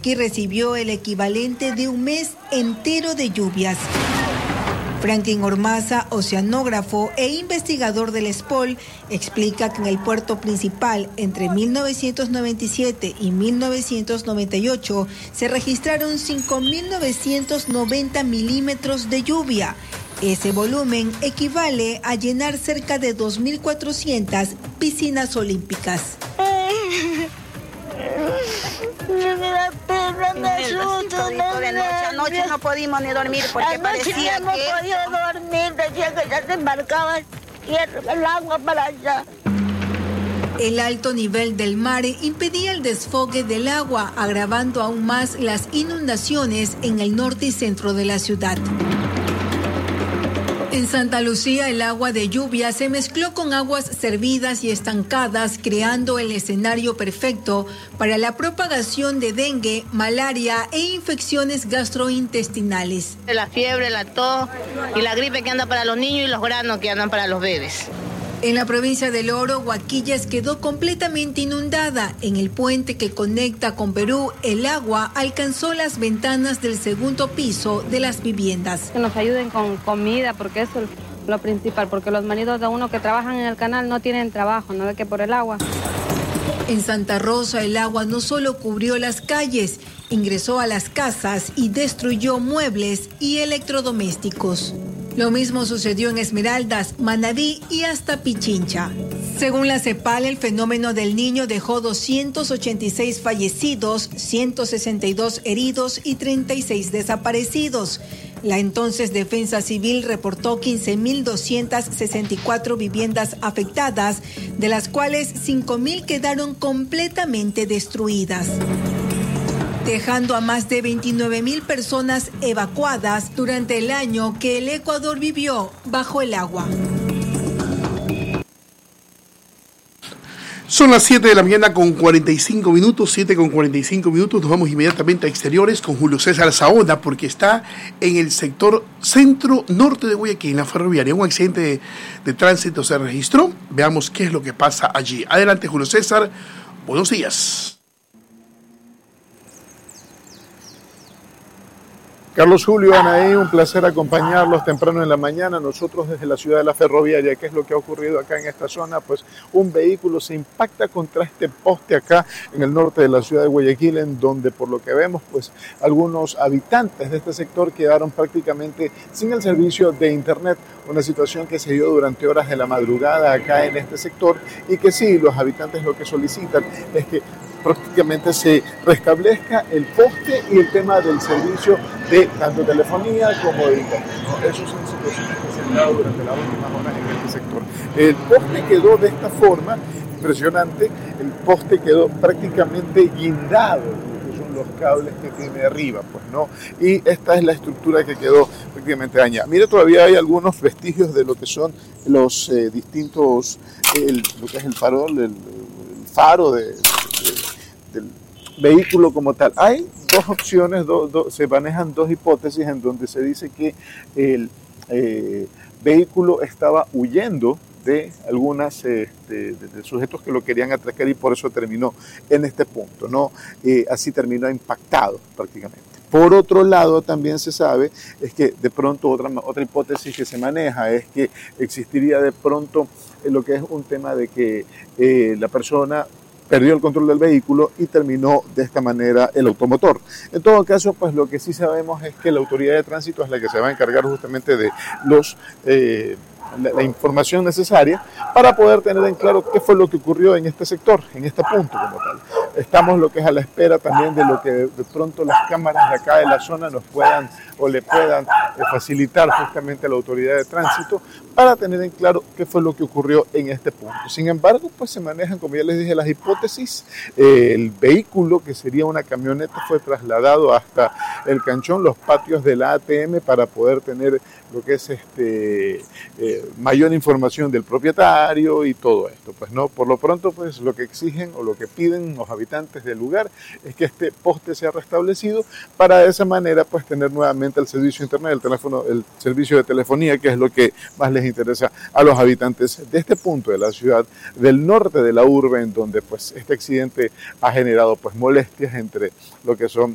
que recibió el equivalente de un mes entero de lluvias. Franklin Ormaza, oceanógrafo e investigador del SPOL, explica que en el puerto principal entre 1997 y 1998 se registraron 5.990 milímetros de lluvia. Ese volumen equivale a llenar cerca de 2.400 piscinas olímpicas. Me da pena, me asusto. Anoche no pudimos ni dormir porque parecía no podía dormir, decía que ya se embarcaba el agua para allá. El alto nivel del mar impedía el desfogue del agua, agravando aún más las inundaciones en el norte y centro de la ciudad. En Santa Lucía, el agua de lluvia se mezcló con aguas servidas y estancadas, creando el escenario perfecto para la propagación de dengue, malaria e infecciones gastrointestinales. La fiebre, la tos y la gripe que anda para los niños y los granos que andan para los bebés. En la provincia del Oro, Huaquillas quedó completamente inundada. En el puente que conecta con Perú, el agua alcanzó las ventanas del segundo piso de las viviendas. Que nos ayuden con comida, porque eso es lo principal, porque los maridos de uno que trabajan en el canal no tienen trabajo, no ve que por el agua. En Santa Rosa, el agua no solo cubrió las calles, ingresó a las casas y destruyó muebles y electrodomésticos. Lo mismo sucedió en Esmeraldas, Manabí y hasta Pichincha. Según la CEPAL, el fenómeno del Niño dejó 286 fallecidos, 162 heridos y 36 desaparecidos. La entonces Defensa Civil reportó 15.264 viviendas afectadas, de las cuales 5.000 quedaron completamente destruidas, dejando a más de 29.000 personas evacuadas durante el año que el Ecuador vivió bajo el agua. Son las 7 de la mañana con 45 minutos, 7 con 45 minutos. Nos vamos inmediatamente a exteriores con Julio César Saona, porque está en el sector centro-norte de Guayaquil, en la ferroviaria. Un accidente de tránsito se registró. Veamos qué es lo que pasa allí. Adelante, Julio César. Buenos días. Carlos Julio, Anaí, un placer acompañarlos temprano en la mañana. Nosotros desde la ciudad de la ferroviaria, ¿qué es lo que ha ocurrido acá en esta zona? Pues un vehículo se impacta contra este poste acá en el norte de la ciudad de Guayaquil, en donde por lo que vemos, pues algunos habitantes de este sector quedaron prácticamente sin el servicio de internet, una situación que se dio durante horas de la madrugada acá en este sector y que sí, los habitantes lo que solicitan es que prácticamente se restablezca el poste y el tema del servicio de tanto telefonía como de internet, ¿no? Esas son situaciones que se han dado durante las últimas horas en este sector. El poste quedó de esta forma, impresionante, el poste quedó prácticamente guindado, que son los cables que tiene arriba, pues, ¿no? Y esta es la estructura que quedó prácticamente dañada. Mire, todavía hay algunos vestigios de lo que son los distintos, lo que es el farol, el faro del vehículo como tal. Hay dos opciones, se manejan dos hipótesis en donde se dice que el vehículo estaba huyendo de algunas de sujetos que lo querían atracar y por eso terminó en este punto, ¿no? Así terminó impactado prácticamente. Por otro lado, también se sabe es que de pronto otra hipótesis que se maneja es que existiría de pronto lo que es un tema de que la persona perdió el control del vehículo y terminó de esta manera el automotor. En todo caso, pues lo que sí sabemos es que la autoridad de tránsito es la que se va a encargar justamente de la información necesaria para poder tener en claro qué fue lo que ocurrió en este sector, en este punto como tal. Estamos lo que es a la espera también de lo que de pronto las cámaras de acá de la zona nos puedan o le puedan facilitar justamente a la autoridad de tránsito para tener en claro qué fue lo que ocurrió en este punto. Sin embargo, pues se manejan, como ya les dije, las hipótesis. El vehículo, que sería una camioneta, fue trasladado hasta el canchón, los patios de la ATM, para poder tener lo que es mayor información del propietario y todo esto. Pues no, por lo pronto, pues lo que exigen o lo que piden los habitantes del lugar es que este poste sea restablecido para de esa manera pues tener nuevamente el servicio de internet, el servicio de telefonía, que es lo que más les interesa a los habitantes de este punto de la ciudad, del norte de la urbe, en donde pues este accidente ha generado pues molestias entre lo que son